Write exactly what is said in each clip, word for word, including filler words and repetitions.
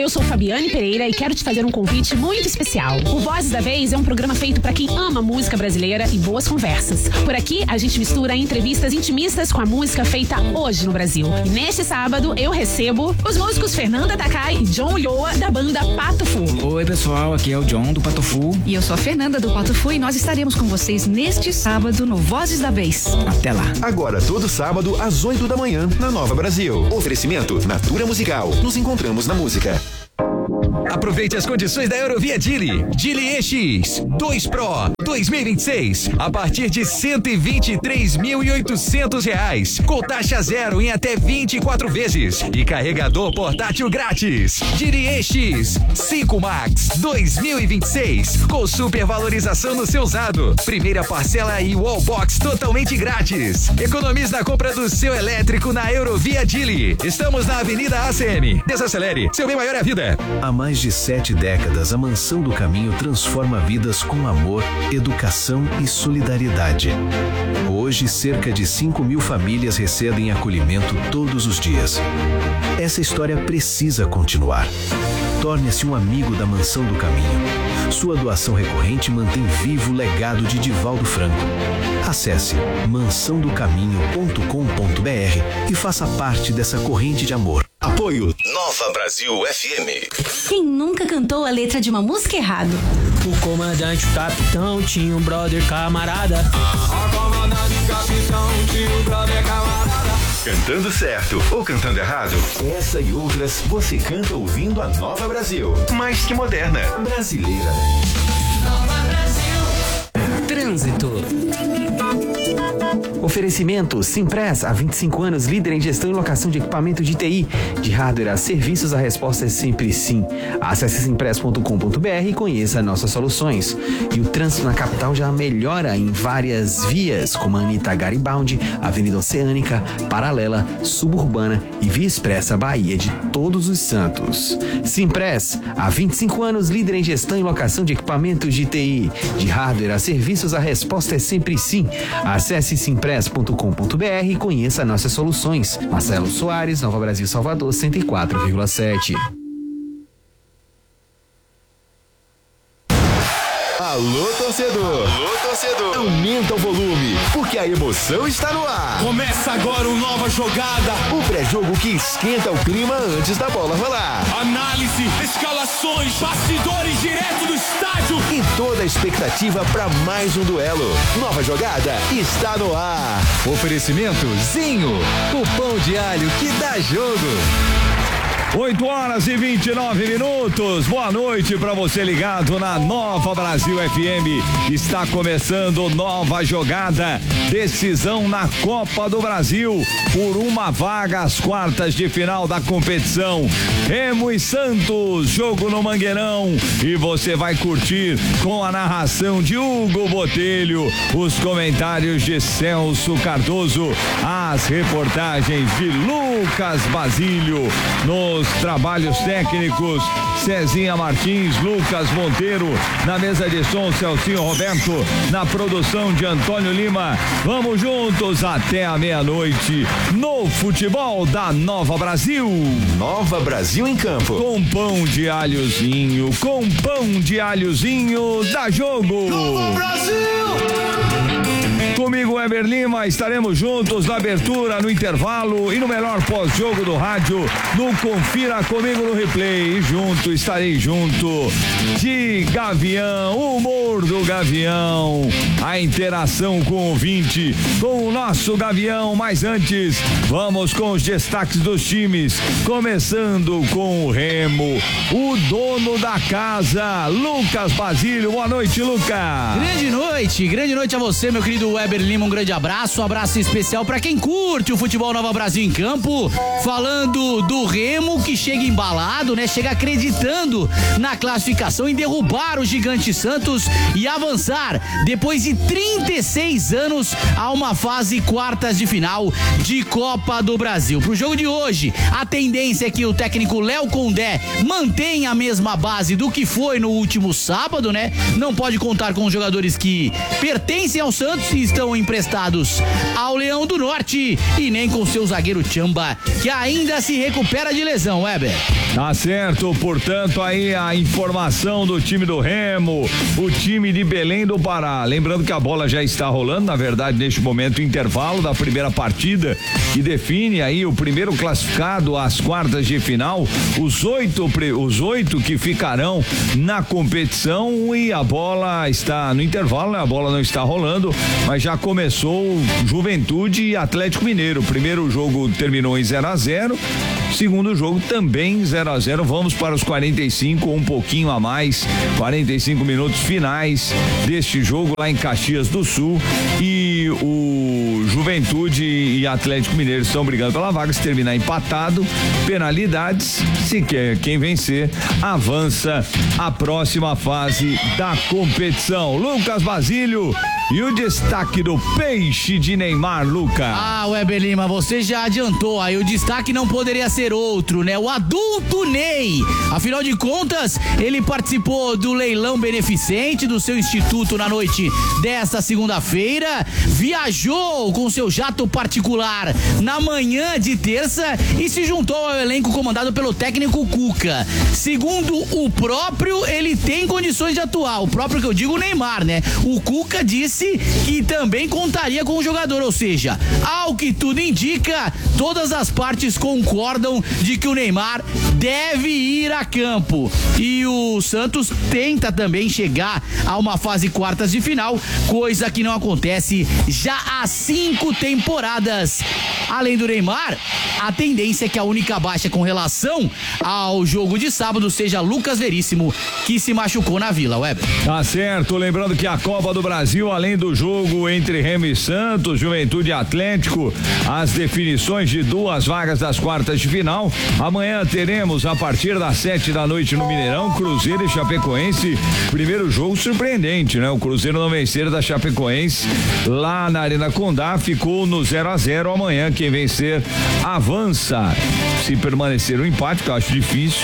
sou Fabiane Pereira e quero te fazer um convite muito especial. O Vozes da Vez é um programa feito para quem ama música brasileira e boas conversas. Por aqui, a gente mistura entrevistas intimistas com a música feita hoje no Brasil. E neste sábado, eu recebo os músicos Fernanda Takai e John Ulloa, da banda Pato Fu. Oi, pessoal, aqui é o John do Pato Fu. E eu sou a Fernanda do Pato Fu e nós estaremos com vocês neste sábado no Vozes da Vez. Até lá. Agora, todo sábado, às oito da manhã, na Nova Brasil. Oferecimento Natura Musical. Nos encontramos na música. Aproveite as condições da Eurovia Dili. Dili E X dois Pro dois mil e vinte e seis a partir de cento e vinte e três mil e oitocentos reais, com taxa zero em até vinte e quatro vezes e carregador portátil grátis. Dili E X cinco Max dois mil e vinte e seis com supervalorização no seu usado. Primeira parcela e wallbox totalmente grátis. Economize na compra do seu elétrico na Eurovia Dili. Estamos na Avenida A C M. Desacelere, seu bem maior é a vida. Há mais de sete décadas, a Mansão do Caminho transforma vidas com amor, educação e solidariedade. Hoje, cerca de cinco mil famílias recebem acolhimento todos os dias. Essa história precisa continuar. Torne-se um amigo da Mansão do Caminho. Sua doação recorrente mantém vivo o legado de Divaldo Franco. Acesse mansão do caminho ponto com ponto br e faça parte dessa corrente de amor. Apoio Nova Brasil F M. Quem nunca cantou a letra de uma música errado? O comandante, o capitão, tinha um brother camarada. O comandante, o capitão, tinha um brother camarada. Cantando certo ou cantando errado? Essa e outras você canta ouvindo a Nova Brasil. Mais que moderna, brasileira. Nova Brasil. Trânsito. Oferecimento Simpress, há vinte e cinco anos, líder em gestão e locação de equipamento de T I. De hardware a serviços, a resposta é sempre sim. Acesse simpress ponto com ponto br e conheça nossas soluções. E o trânsito na capital já melhora em várias vias, como a Anitta Garibaldi, Avenida Oceânica, Paralela, Suburbana e Via Expressa Bahia de Todos os Santos. Simpress, há vinte e cinco anos, líder em gestão e locação de equipamentos de T I. De hardware a serviços, a resposta é sempre sim. Acesse simpress ponto com ponto br e conheça nossas soluções. Marcelo Soares, Nova Brasil, Salvador, cento e quatro vírgula sete. Alô, torcedor! Alô, torcedor! Aumenta o volume, porque a emoção está no ar. Começa agora uma nova jogada. O pré-jogo que esquenta o clima antes da bola rolar. Análise, escalações, bastidores direto do estádio. E toda a expectativa para mais um duelo. Nova jogada está no ar. Oferecimento Zinho, o pão de alho que dá jogo. oito horas e vinte e nove minutos. Boa noite para você ligado na Nova Brasil F M. Está começando Nova Jogada. Decisão na Copa do Brasil por uma vaga às quartas de final da competição. Remo e Santos, jogo no Mangueirão. E você vai curtir com a narração de Hugo Botelho, os comentários de Celso Cardoso, as reportagens de Lucas Basílio, nos trabalhos técnicos, Cezinha Martins, Lucas Monteiro, na mesa de som, Celcinho Roberto, na produção de Antônio Lima. Vamos juntos até a meia-noite no futebol da Nova Brasil. Nova Brasil em campo. Com pão de alhozinho, com pão de alhozinho, dá jogo. Nova Brasil! Comigo, Weber Lima, estaremos juntos na abertura, no intervalo e no melhor pós-jogo do rádio, no Confira Comigo no Replay. E junto, estarei junto de Gavião, o humor do Gavião, a interação com o ouvinte, com o nosso Gavião. Mas antes, vamos com os destaques dos times, começando com o Remo, o dono da casa, Lucas Basílio. Boa noite, Lucas. Grande noite, grande noite a você, meu querido Weber Lima, um grande abraço, um abraço especial pra quem curte o futebol Nova Brasil em campo, falando do Remo, que chega embalado, né, chega acreditando na classificação, em derrubar o gigante Santos e avançar, depois de trinta e seis anos, a uma fase quartas de final de Copa do Brasil. Pro jogo de hoje, a tendência é que o técnico Léo Condé mantenha a mesma base do que foi no último sábado, né, não pode contar com os jogadores que pertencem ao Santos e estão estão emprestados ao Leão do Norte e nem com seu zagueiro Tchamba, que ainda se recupera de lesão, Weber. Tá certo, portanto, aí a informação do time do Remo, o time de Belém do Pará. Lembrando que a bola já está rolando, na verdade, neste momento, o intervalo da primeira partida, que define aí o primeiro classificado às quartas de final, os oito, os oito que ficarão na competição, e a bola está no intervalo, né? A bola não está rolando, mas já começou Juventude e Atlético Mineiro. O primeiro jogo terminou em zero a zero, segundo jogo também zero a zero. Vamos para os quarenta e cinco, um pouquinho a mais, quarenta e cinco minutos finais deste jogo lá em Caxias do Sul, e o Juventude e Atlético Mineiro estão brigando pela vaga. Se terminar empatado, penalidades, se quer quem vencer avança à próxima fase da competição. Lucas Basílio e o destaque do Peixe de Neymar, Luca. Ah, Weber Lima, você já adiantou aí, o destaque não poderia ser outro, né? O adulto Ney. Afinal de contas, ele participou do leilão beneficente do seu instituto na noite desta segunda-feira, viajou com seu jato particular na manhã de terça e se juntou ao elenco comandado pelo técnico Cuca. Segundo o próprio, ele tem condições de atuar. O próprio que eu digo, o Neymar, né? O Cuca disse que também contaria com o jogador, ou seja, ao que tudo indica, todas as partes concordam de que o Neymar deve ir a campo. E o Santos tenta também chegar a uma fase quartas de final, coisa que não acontece já há cinco temporadas. Além do Neymar, a tendência é que a única baixa com relação ao jogo de sábado seja Lucas Veríssimo, que se machucou na Vila, Weber. Tá certo, lembrando que a Copa do Brasil, além do jogo entre Remo e Santos, Juventude e Atlético, as definições de duas vagas das quartas de final. Amanhã teremos, a partir das sete da noite no Mineirão, Cruzeiro e Chapecoense. Primeiro jogo surpreendente, né? O Cruzeiro não vencer da Chapecoense lá na Arena Condá, ficou no zero a zero. Amanhã quem vencer avança. Se permanecer o empate, que eu acho difícil.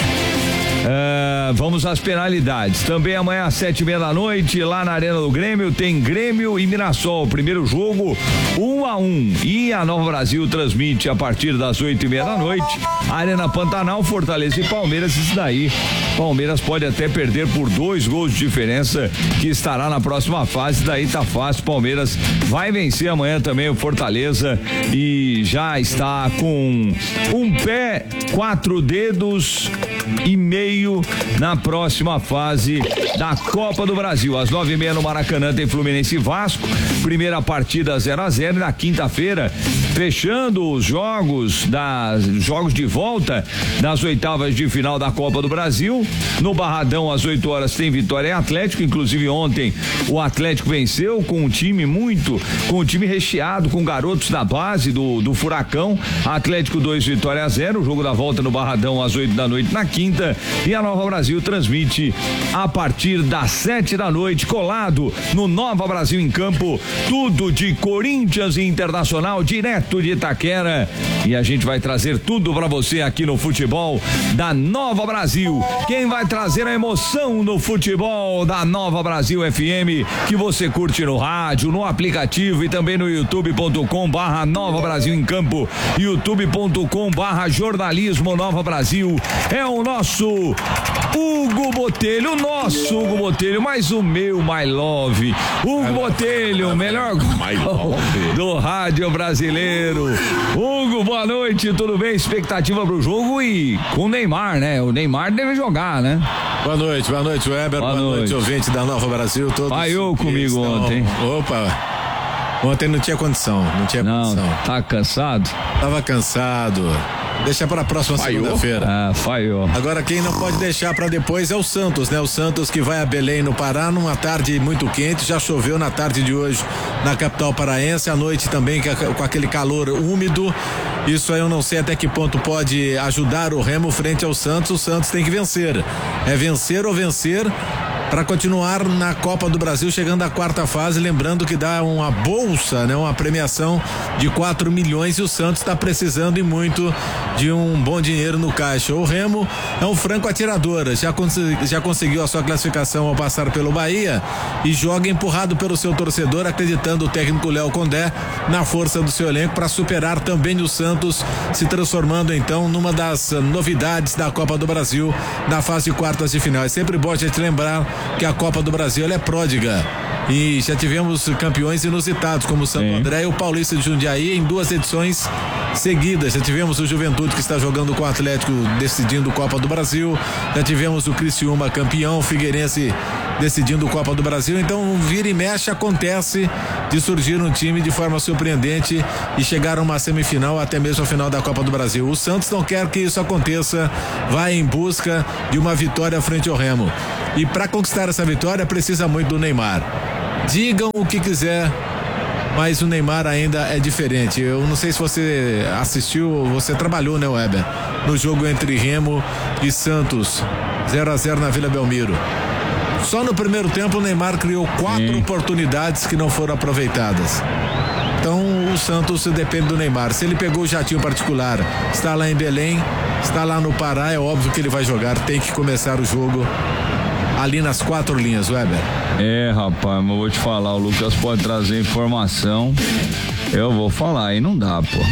Uh, vamos às penalidades. Também amanhã às sete e meia da noite, lá na Arena do Grêmio, tem Grêmio e Mirassol. Primeiro jogo, um a um. E a Nova Brasil transmite a partir das oito e meia da noite. Arena Pantanal, Fortaleza e Palmeiras. Isso daí, Palmeiras pode até perder por dois gols de diferença, que estará na próxima fase. Daí tá fácil. Palmeiras vai vencer amanhã também o Fortaleza e já está com um pé, quatro dedos e meio na próxima fase da Copa do Brasil. Às nove e meia no Maracanã tem Fluminense e Vasco, primeira partida zero a zero. E na quinta-feira, fechando os jogos das jogos de volta das oitavas de final da Copa do Brasil, no Barradão às oito horas tem Vitória e Atlético. Inclusive ontem o Atlético venceu com um time muito, com um time recheado com garotos da base do, do Furacão. Atlético dois, Vitória zero. O jogo da volta no Barradão às oito da noite na quinta, e a Nova Brasil transmite a partir das sete da noite, colado no Nova Brasil em Campo, tudo de Corinthians e Internacional, direto de Itaquera, e a gente vai trazer tudo pra você aqui no futebol da Nova Brasil. Quem vai trazer a emoção no futebol da Nova Brasil F M, que você curte no rádio, no aplicativo e também no youtube ponto com barra Nova Brasil em Campo, youtube ponto com barra jornalismo Nova Brasil. É o nosso Hugo Botelho, o nosso Hugo Botelho, mas o meu My Love. Hugo Botelho, o melhor do rádio brasileiro. Hugo, boa noite, tudo bem? Expectativa pro jogo e com o Neymar, né? O Neymar deve jogar, né? Boa noite, boa noite, Weber. Boa, boa noite. noite, ouvinte da Nova Brasil. Todos Falhou comigo estão... ontem. Opa, ontem não tinha condição, não tinha não, condição. Tá cansado? Tava cansado. Deixa para a próxima segunda-feira. Ah, falhou. Agora quem não pode deixar para depois é o Santos, né? O Santos que vai a Belém no Pará numa tarde muito quente, já choveu na tarde de hoje na capital paraense, à noite também com aquele calor úmido. Isso aí eu não sei até que ponto pode ajudar o Remo frente ao Santos. O Santos tem que vencer. É vencer ou vencer para continuar na Copa do Brasil, chegando à quarta fase, lembrando que dá uma bolsa, né, uma premiação de quatro milhões, e o Santos está precisando e muito de um bom dinheiro no caixa. O Remo é um franco atirador, já, cons já conseguiu a sua classificação ao passar pelo Bahia e joga empurrado pelo seu torcedor, acreditando o técnico Léo Condé na força do seu elenco para superar também o Santos, se transformando então numa das novidades da Copa do Brasil na fase de quartas de final. É sempre bom a gente lembrar que a Copa do Brasil ela é pródiga e já tivemos campeões inusitados como o Santo Sim. André e o Paulista de Jundiaí em duas edições seguidas. Já tivemos o Juventude que está jogando com o Atlético decidindo Copa do Brasil, já tivemos o Criciúma campeão, o Figueirense decidindo Copa do Brasil. Então vira e mexe acontece de surgir um time de forma surpreendente e chegar a uma semifinal, até mesmo a final da Copa do Brasil. O Santos não quer que isso aconteça, vai em busca de uma vitória frente ao Remo, e para conquistar essa vitória precisa muito do Neymar. Digam o que quiser, mas o Neymar ainda é diferente. Eu não sei se você assistiu, você trabalhou, né, Weber, no jogo entre Remo e Santos, zero a zero na Vila Belmiro. Só no primeiro tempo o Neymar criou quatro Sim. oportunidades que não foram aproveitadas. Então o Santos depende do Neymar. Se ele pegou o jatinho particular, está lá em Belém, está lá no Pará, é óbvio que ele vai jogar, tem que começar o jogo ali nas quatro linhas, Weber. É, rapaz, mas eu vou te falar, o Lucas pode trazer informação, eu vou falar, e não dá, pô.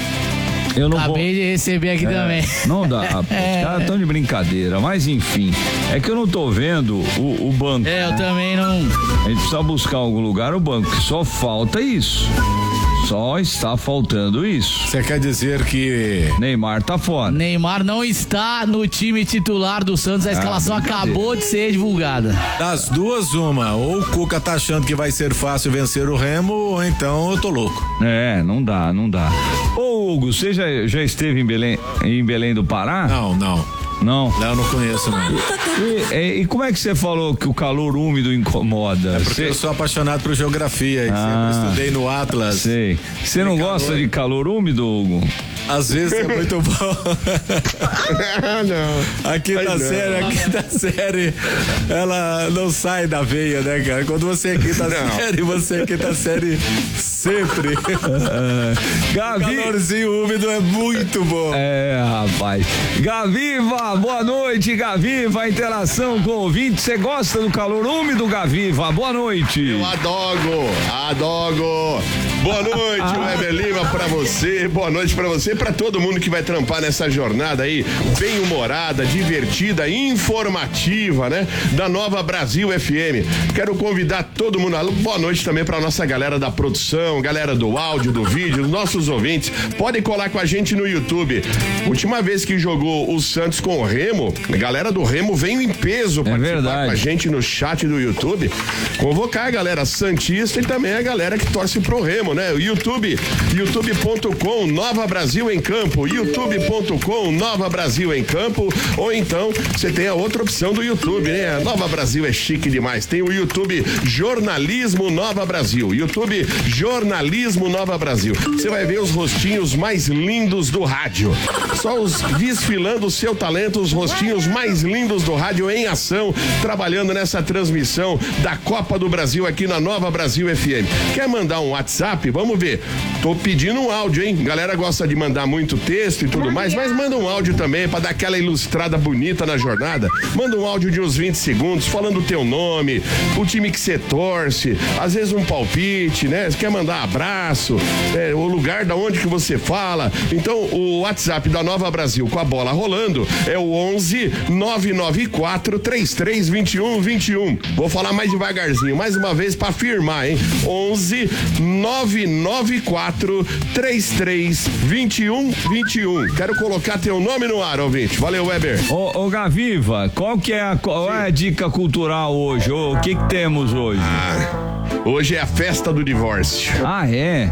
Eu não Acabei vou... de receber aqui é, também. Não dá, pô. Os caras estão de brincadeira, mas enfim, é que eu não tô vendo o, o banco. É, eu também não. A gente precisa buscar em algum lugar o banco, que só falta isso. Só está faltando isso. Você quer dizer que Neymar tá fora? Neymar não está no time titular do Santos. A escalação ah, acabou de ser divulgada. Das duas, uma. Ou o Cuca tá achando que vai ser fácil vencer o Remo, ou então eu tô louco. É, não dá, não dá. Ô Hugo, você já, já esteve em Belém, em Belém do Pará? Não, não. Não? Não, não conheço, não. E, e, e como é que você falou que o calor úmido incomoda? É porque cê... eu sou apaixonado por geografia e ah, sempre estudei no Atlas. Sei. Você não calor... gosta de calor úmido, Hugo? Às vezes é muito bom. Não. Aqui da série, aqui da série, ela não sai da veia, né, cara? Quando você é quinta não. série, você é quinta série sempre. Uh, Gavi... O calorzinho úmido é muito bom. É, rapaz. Gaviva, boa noite, Gaviva, interação com o ouvinte. Você gosta do calor úmido, Gaviva? Boa noite. Eu adoro, adoro. Boa noite, ah. Weber Lima, pra você. Boa noite pra você, pra todo mundo que vai trampar nessa jornada aí, bem humorada, divertida, informativa, né? Da Nova Brasil F M. Quero convidar todo mundo. Boa noite também pra nossa galera da produção, galera do áudio, do vídeo, nossos ouvintes. Podem colar com a gente no YouTube. Última vez que jogou o Santos com o Remo, a galera do Remo veio em peso é participar com a gente no chat do YouTube. Convocar a galera santista e também a galera que torce pro Remo, né? O YouTube, youtube ponto com Nova Brasil em Campo, youtube ponto com Nova Brasil em Campo, ou então você tem a outra opção do YouTube, né? A Nova Brasil é chique demais. Tem o YouTube Jornalismo Nova Brasil, YouTube Jornalismo Nova Brasil. Você vai ver os rostinhos mais lindos do rádio. Só os desfilando o seu talento, os rostinhos mais lindos do rádio em ação, trabalhando nessa transmissão da Copa do Brasil aqui na Nova Brasil F M. Quer mandar um WhatsApp? Vamos ver. Tô pedindo um áudio, hein? Galera gosta de mandar muito texto e tudo mais, mas manda um áudio também pra dar aquela ilustrada bonita na jornada. Manda um áudio de uns vinte segundos falando o teu nome, o time que você torce, às vezes um palpite, né? Você quer mandar abraço, é, o lugar da onde que você fala. Então o WhatsApp da Nova Brasil com a bola rolando é o onze nove nove quatro três três dois um dois um. Vou falar mais devagarzinho, mais uma vez pra afirmar, hein? onze nove nove quatro três três dois um dois um. Quero colocar teu nome no ar, ouvinte. Valeu, Weber. Ô, ô Gaviva, qual que é a, qual é a dica cultural hoje? Ô, o que que temos hoje? Ah, hoje é a festa do divórcio. Ah, é?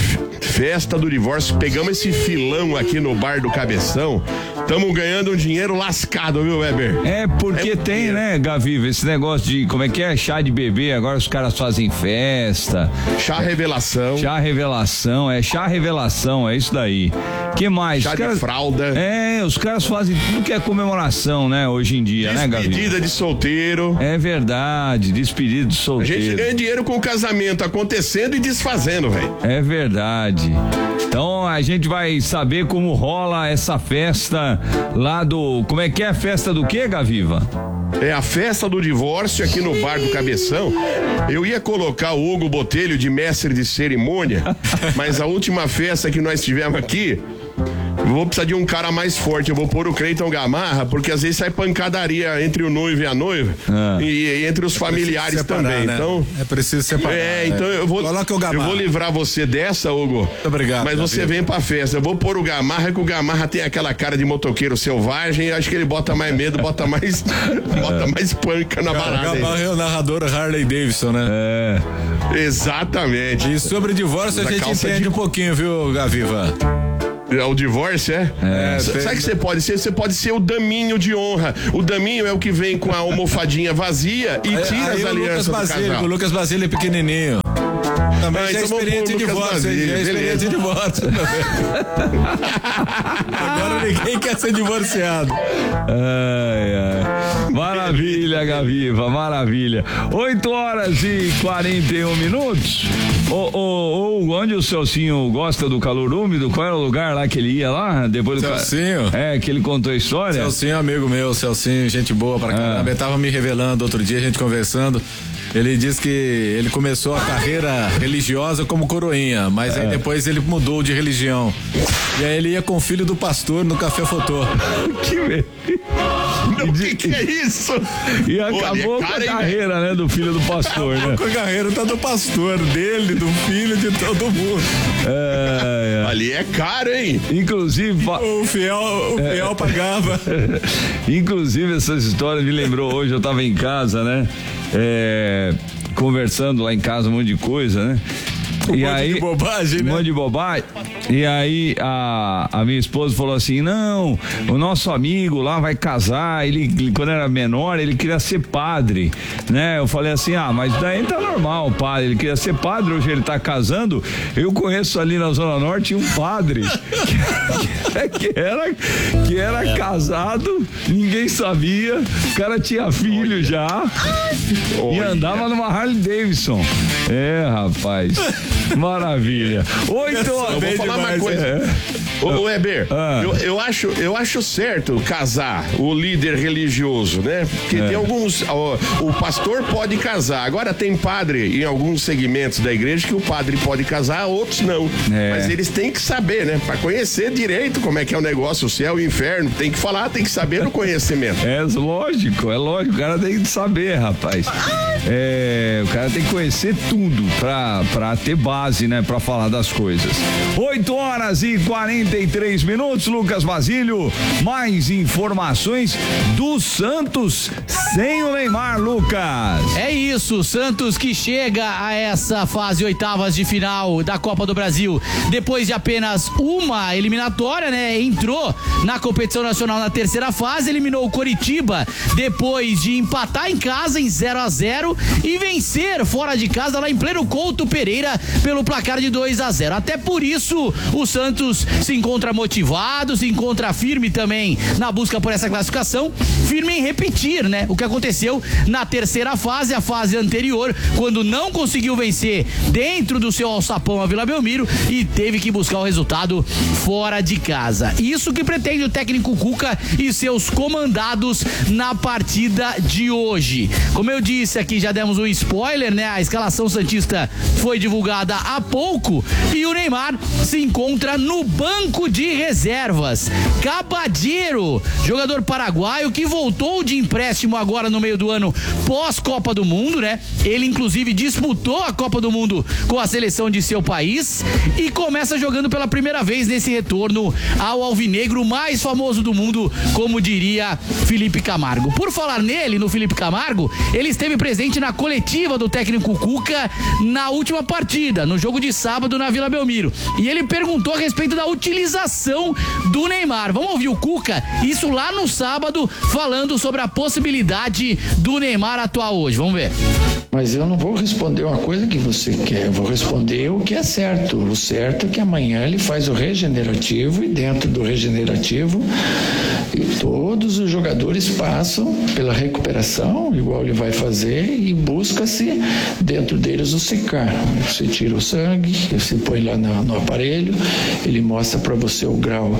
Festa do divórcio. Pegamos esse filão aqui no bar do Cabeção. Estamos ganhando um dinheiro lascado, viu, Weber? É, porque é tem, né, Gaviva, esse negócio de, como é que é, chá de bebê, agora os caras fazem festa. Chá revelação. Chá revelação, é chá revelação, é isso daí. Que mais? Chá Os caras, de fralda. É, os caras fazem tudo que é comemoração, né? Hoje em dia, né, Gabi? Despedida de solteiro. É verdade, despedida de A solteiro. gente ganha dinheiro com o casamento acontecendo e desfazendo, velho. É verdade. Então a gente vai saber como rola essa festa lá do... Como é que é a festa do quê, Gaviva? É a festa do divórcio aqui no Bar do Cabeção. Eu ia colocar o Hugo Botelho de mestre de cerimônia, mas a última festa que nós tivemos aqui, eu vou precisar de um cara mais forte. Eu vou pôr o Cleiton Gamarra, porque às vezes sai pancadaria entre o noivo e a noiva, ah. e, e entre os familiares separar, também. Né? Então, é preciso separar. É, então eu vou, Coloca o Gamarra. eu vou livrar você dessa, Hugo. Muito obrigado. Mas você Davi. vem pra festa. Eu vou pôr o Gamarra, que o Gamarra tem aquela cara de motoqueiro selvagem. Acho que ele bota mais medo, bota mais, bota mais panca na barata. O Gamarra é o narrador Harley Davidson, né? É. Exatamente. E sobre divórcio a gente entende de... um pouquinho, viu, Gaviva? O divórcio, é? é Sabe o que você pode ser? Você pode ser o daminho de honra. O daminho é o que vem com a almofadinha vazia e tira aí, as alianças do casal. O Lucas Basílio é pequenininho. Também ah, é experiente em divórcio. É experiente em divórcio. Agora ninguém quer ser divorciado. Ai, ai. Maravilha, Gaviva, maravilha. oito horas e quarenta e um minutos. Ô, ô, ô, onde o Celcinho gosta do calor úmido? Qual era o lugar lá que ele ia lá? Depois do Celcinho? É, que ele contou a história? Celcinho, amigo meu, Celcinho, gente boa pra caramba. Ah. Ele tava me revelando outro dia, a gente conversando. Ele disse que ele começou a carreira religiosa como coroinha, mas é. aí depois ele mudou de religião. E aí ele ia com o filho do pastor no Café Fotô. Que merda. O que, que é isso? E acabou Olha, com a carreira, né, do filho do pastor, acabou né? com a carreira tá do pastor, dele, do filho, de todo mundo. É, é. Ali é caro, hein? Inclusive... O fiel, o fiel é. pagava. Inclusive, essas histórias me lembrou hoje, eu tava em casa, né? É, conversando lá em casa um monte de coisa, né? Um e monte aí, de bobagem, né? Um monte de bobagem. E aí a, a minha esposa falou assim, não, o nosso amigo lá vai casar, ele quando era menor ele queria ser padre, né? Eu falei assim, ah, mas daí tá normal, padre, ele queria ser padre, hoje ele tá casando. Eu conheço ali na Zona Norte um padre que, que era, que era casado, ninguém sabia, o cara tinha filho já e andava numa Harley Davidson. É, rapaz, maravilha. Oito horas. Eu vou falar uma coisa. É. Ô, ô Weber, ah. eu, eu, acho, eu acho certo casar o líder religioso, né? Porque é. tem alguns. Ó, o pastor pode casar. Agora tem padre em alguns segmentos da igreja que o padre pode casar, outros não. É. Mas eles têm que saber, né? Pra conhecer direito como é que é o negócio, o céu e o inferno. Tem que falar, tem que saber no conhecimento. É lógico, é lógico. O cara tem que saber, rapaz. É, o cara tem que conhecer tudo pra, pra ter base, né? Pra falar das coisas. oito horas e quarenta e três minutos, Lucas Basílio, mais informações do Santos sem o Neymar, Lucas. É isso, Santos que chega a essa fase oitavas de final da Copa do Brasil, depois de apenas uma eliminatória, né? Entrou na competição nacional na terceira fase, eliminou o Coritiba depois de empatar em casa em zero a zero e vencer fora de casa lá em pleno Couto Pereira pelo placar de dois a zero. Até por isso o Santos se encontra motivado, se encontra firme também na busca por essa classificação, firme em repetir, né? O que aconteceu na terceira fase, a fase anterior, quando não conseguiu vencer dentro do seu alçapão a Vila Belmiro e teve que buscar o resultado fora de casa. Isso que pretende o técnico Cuca e seus comandados na partida de hoje. Como eu disse aqui, já demos um spoiler, né? A escalação santista foi divulgada há pouco e o Neymar se encontra no banco de reservas. Cabadeiro, jogador paraguaio que voltou de empréstimo agora no meio do ano pós-Copa do Mundo, né? Ele inclusive disputou a Copa do Mundo com a seleção de seu país e começa jogando pela primeira vez nesse retorno ao alvinegro mais famoso do mundo, como diria Felipe Camargo. Por falar nele, no Felipe Camargo, ele esteve presente na coletiva do técnico Cuca na última partida, no jogo de sábado na Vila Belmiro. E ele perguntou a respeito da utilização do Neymar. Vamos ouvir o Cuca, isso lá no sábado, falando sobre a possibilidade do Neymar atuar hoje. Vamos ver. Mas eu não vou responder uma coisa que você quer, eu vou responder o que é certo. O certo é que amanhã ele faz o regenerativo e dentro do regenerativo todos os jogadores passam pela recuperação, igual ele vai fazer, e busca-se dentro deles o secar. Você tira o sangue, você põe lá no, no aparelho, ele mostra para você o grau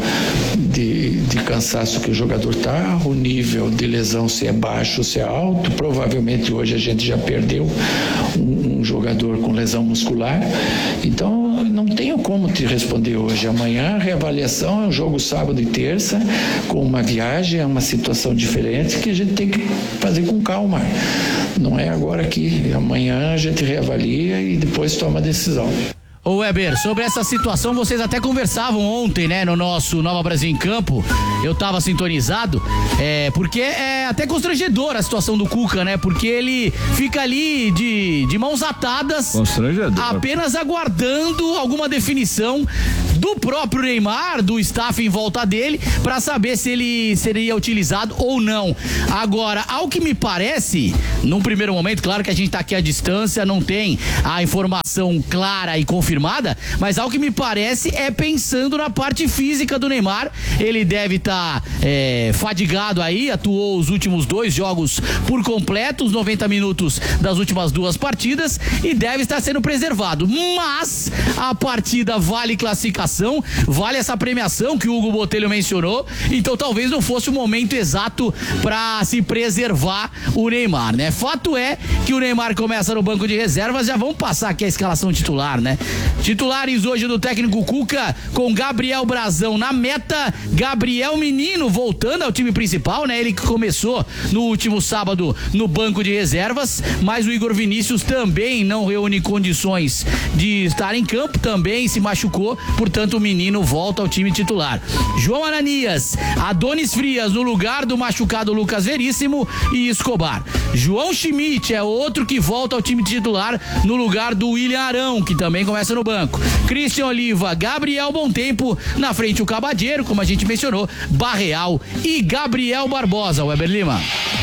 de, de cansaço que o jogador está, o nível de lesão, se é baixo, se é alto. Provavelmente hoje a gente já perdeu um, um jogador com lesão muscular, então não tenho como te responder hoje. Amanhã a reavaliação é um jogo sábado e terça, com uma viagem, é uma situação diferente que a gente tem que fazer com calma. Não é agora que amanhã a gente reavalia e depois toma a decisão. Ô Weber, sobre essa situação vocês até conversavam ontem, né, no nosso Nova Brasil em Campo. Eu tava sintonizado, é, porque é até constrangedora a situação do Cuca, né, porque ele fica ali de, de mãos atadas, constrangedor, apenas aguardando alguma definição do próprio Neymar, do staff em volta dele, pra saber se ele seria utilizado ou não. Agora, ao que me parece, num primeiro momento, claro que a gente tá aqui à distância, não tem a informação clara e confirmada, mas ao que me parece é pensando na parte física do Neymar. Ele deve estar tá, é, fadigado aí, atuou os últimos dois jogos por completo, os noventa minutos das últimas duas partidas, e deve estar sendo preservado. Mas a partida vale classificação, vale essa premiação que o Hugo Botelho mencionou, então talvez não fosse o momento exato para se preservar o Neymar, né? Fato é que o Neymar começa no banco de reservas. Já vamos passar aqui a escalação titular, né? Titulares hoje do técnico Cuca, com Gabriel Brazão na meta, Gabriel Menino voltando ao time principal, né? Ele que começou no último sábado no banco de reservas, mas o Igor Vinícius também não reúne condições de estar em campo, também se machucou, portanto o Menino volta ao time titular. João Ananias, Adonis Frias no lugar do machucado Lucas Veríssimo e Escobar. João Schmidt é outro que volta ao time titular no lugar do William Arão, que também começa no banco. Christian Oliva, Gabriel Bontempo, na frente o Cabadeiro, como a gente mencionou, Barreal e Gabriel Barbosa. Weber Lima.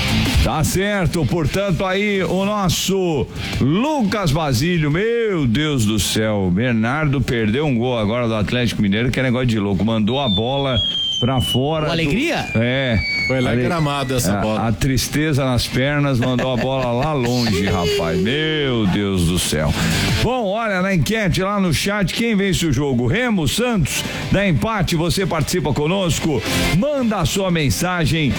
Tá certo, portanto aí o nosso Lucas Basílio, meu Deus do céu, Bernardo perdeu um gol agora do Atlético Mineiro, que é negócio de louco, mandou a bola pra fora. Com alegria? Do... É. Foi lá em Gramado essa a, bola. A tristeza nas pernas mandou a bola lá longe, rapaz. Meu Deus do céu. Bom, olha, na enquete lá no chat, quem vence o jogo? Remo, Santos, dá empate, você participa conosco, manda a sua mensagem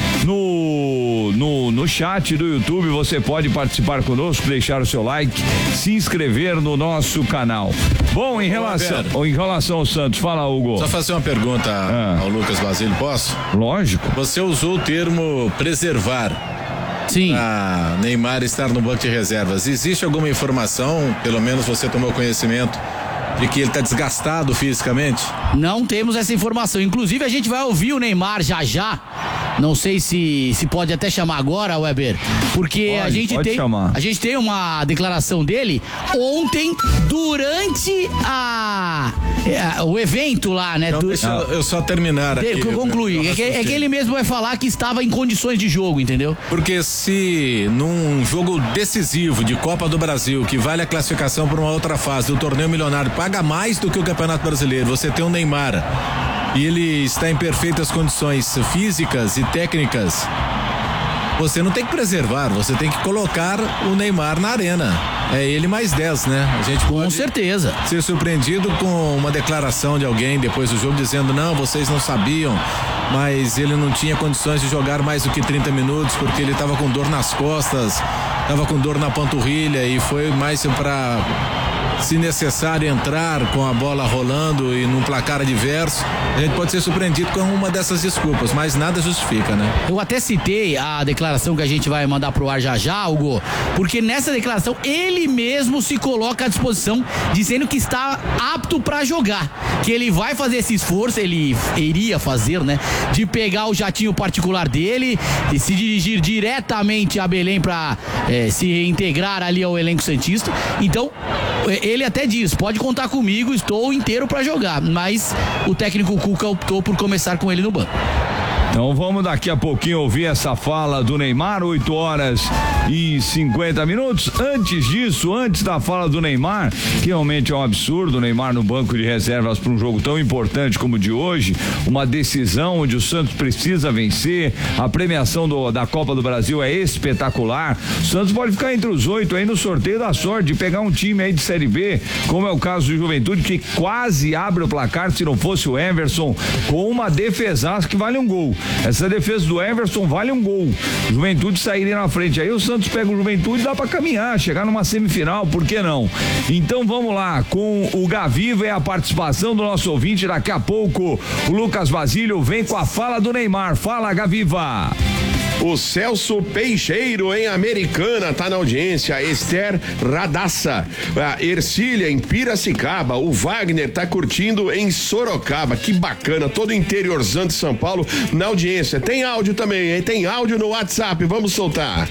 no, no, no chat do YouTube, você pode participar conosco, deixar o seu like, se inscrever no nosso canal. Bom, em relação, ou em relação ao Santos, fala, Hugo. Só fazer uma pergunta ah. ao Lucas Basílio, posso? Lógico. Você usou o termo preservar. Sim. A Neymar estar no banco de reservas. Existe alguma informação, pelo menos você tomou conhecimento, de que ele está desgastado fisicamente? Não temos essa informação. Inclusive a gente vai ouvir o Neymar já já. Não sei se se pode até chamar agora, Weber, porque pode, a gente pode tem chamar. a gente tem uma declaração dele ontem durante a, a o evento lá, né? Então, do, deixa eu, eu só terminar aqui. Eu concluir. É que, é que ele mesmo vai falar que estava em condições de jogo, entendeu? Porque se num jogo decisivo de Copa do Brasil, que vale a classificação para uma outra fase do torneio milionário, paga mais do que o Campeonato Brasileiro, você tem um Neymar e ele está em perfeitas condições físicas e técnicas, você não tem que preservar, você tem que colocar o Neymar na arena. É ele mais dez, né? A gente com certeza ser surpreendido com uma declaração de alguém depois do jogo dizendo, não, vocês não sabiam, mas ele não tinha condições de jogar mais do que trinta minutos porque ele estava com dor nas costas, estava com dor na panturrilha e foi mais para, se necessário, entrar com a bola rolando e num placar adverso. A gente pode ser surpreendido com uma dessas desculpas, mas nada justifica, né? Eu até citei a declaração que a gente vai mandar pro ar já já, Hugo, porque nessa declaração ele mesmo se coloca à disposição, dizendo que está apto para jogar, que ele vai fazer esse esforço, ele iria fazer, né, de pegar o jatinho particular dele e se dirigir diretamente a Belém para é, se integrar ali ao elenco santista. Então ele até diz, pode contar comigo, estou inteiro para jogar, mas o técnico Cuca optou por começar com ele no banco. Então vamos daqui a pouquinho ouvir essa fala do Neymar, oito horas e cinquenta minutos. Antes disso, antes da fala do Neymar, que realmente é um absurdo, o Neymar no banco de reservas para um jogo tão importante como o de hoje, uma decisão onde o Santos precisa vencer, a premiação do, da Copa do Brasil é espetacular. O Santos pode ficar entre os oito aí no sorteio da sorte de pegar um time aí de Série B, como é o caso do Juventude, que quase abre o placar se não fosse o Everson, com uma defesaça que vale um gol. Essa defesa do Everson vale um gol. Juventude sairia na frente. Aí o Santos pega o Juventude e dá pra caminhar, chegar numa semifinal, por que não? Então vamos lá, com o Gaviva e a participação do nosso ouvinte. Daqui a pouco o Lucas Basílio vem com a fala do Neymar. Fala, Gaviva. O Celso Peixeiro em Americana tá na audiência, a Esther Radassa, a Ercília em Piracicaba, o Wagner tá curtindo em Sorocaba, que bacana, todo o interiorzão de São Paulo na audiência. Tem áudio também, hein? Tem áudio no WhatsApp, vamos soltar.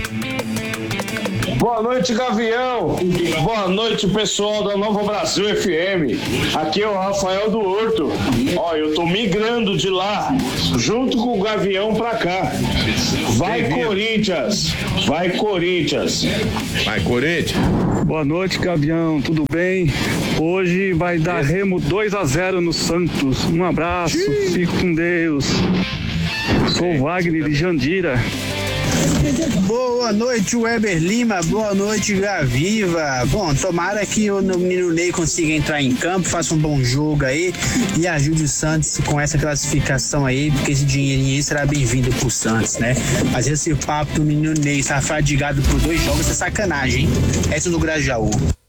Boa noite, Gavião. Boa noite, pessoal da Nova Brasil F M. Aqui é o Rafael do Horto. Ó, eu tô migrando de lá, junto com o Gavião pra cá. Vai, Corinthians! Vai, Corinthians! Vai, Corinthians! Boa noite, Gavião. Tudo bem? Hoje vai dar Remo dois a zero no Santos. Um abraço. Fique com Deus. Sou o Wagner de Jandira. Boa noite, Weber Lima. Boa noite, Gaviva. Bom, tomara que o menino Ney consiga entrar em campo, faça um bom jogo aí e ajude o Santos com essa classificação aí, porque esse dinheirinho aí será bem-vindo pro Santos, né? Mas esse papo do menino Ney estar fadigado por dois jogos é sacanagem, hein? Essa do Grajaú.